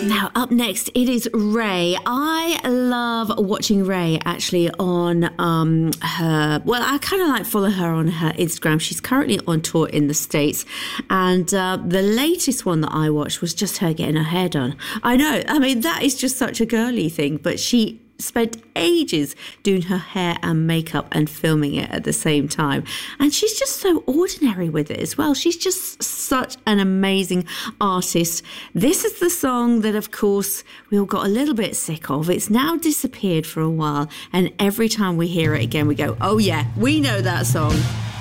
Now, up next, it is Ray. I love watching Ray actually on her. Well, I kind of like follow her on her Instagram. She's currently on tour in the States. And the latest one that I watched was just her getting her hair done. I know. I mean, that is just such a girly thing. But she spent ages doing her hair and makeup and filming it at the same time. And she's just so ordinary with it as well. She's just such an amazing artist. This is the song that, of course, we all got a little bit sick of. It's now disappeared for a while. And every time we hear it again, we go, oh yeah, we know that song.